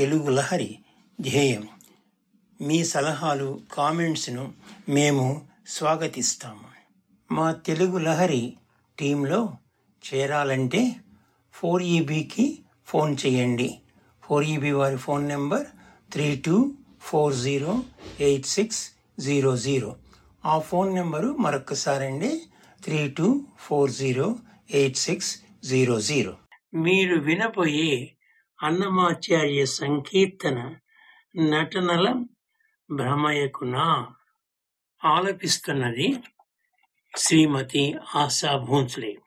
తెలుగు లహరి ధ్యేయం. మీ సలహాలు, కామెంట్స్ను మేము స్వాగతిస్తాము. మా తెలుగు లహరి టీంలో చేరాలంటే 4EBకి ఫోన్ చేయండి. 4EB వారి ఫోన్ నెంబర్ 32408600. ఆ ఫోన్ నెంబరు మరొకసారండి 32408600. మీరు వినబోయే అన్నమాచార్య సంకీర్తన నటనల భ్రమయకునా ఆలపిస్తున్నది శ్రీమతి ఆశా భోంస్లే.